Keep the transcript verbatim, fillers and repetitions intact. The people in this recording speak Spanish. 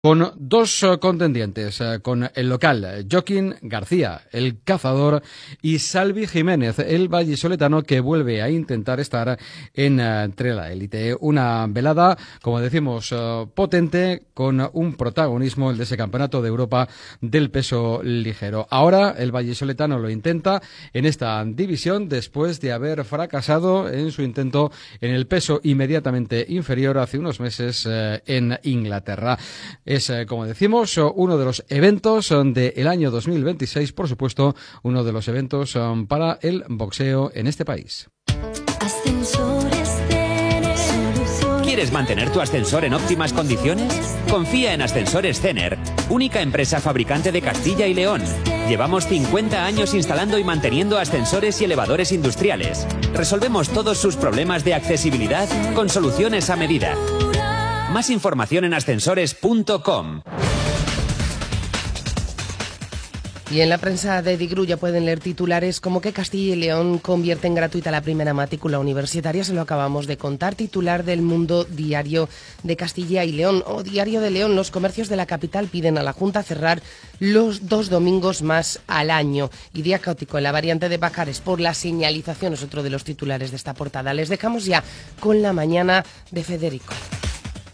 Con dos uh, contendientes, uh, con el local Joaquín García, el cazador, y Salvi Jiménez, el vallisoletano, que vuelve a intentar estar en, uh, entre la élite. Una velada, como decimos, uh, potente, con un protagonismo, el de ese campeonato de Europa del peso ligero. Ahora el vallisoletano lo intenta en esta división después de haber fracasado en su intento en el peso inmediatamente inferior hace unos meses uh, en Inglaterra. Es, eh, como decimos, uno de los eventos del año dos mil veintiséis, por supuesto, uno de los eventos um, para el boxeo en este país. ¿Quieres mantener tu ascensor en óptimas condiciones? Confía en Ascensores Cener, única empresa fabricante de Castilla y León. Llevamos cincuenta años instalando y manteniendo ascensores y elevadores industriales. Resolvemos todos sus problemas de accesibilidad con soluciones a medida. Más información en ascensores punto com. Y en la prensa de Digru ya pueden leer titulares como que Castilla y León convierte en gratuita la primera matrícula universitaria. Se lo acabamos de contar. Titular del Mundo Diario de Castilla y León o Diario de León. Los comercios de la capital piden a la Junta cerrar los dos domingos más al año. Y día caótico en la variante de Bacares por la señalización es otro de los titulares de esta portada. Les dejamos ya con la mañana de Federico.